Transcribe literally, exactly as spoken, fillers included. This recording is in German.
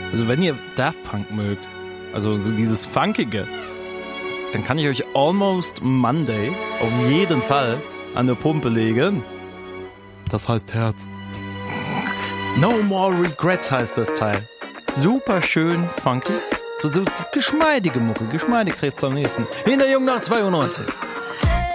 Also wenn ihr Daft Punk mögt, also so dieses Funkige, dann kann ich euch Almost Monday auf jeden Fall an der Pumpe legen. Das heißt Herz. No More Regrets heißt das Teil. Super schön funky. So, so geschmeidige Mucke. Geschmeidig trifft's am nächsten. In der Jungnacht zweiundneunzig.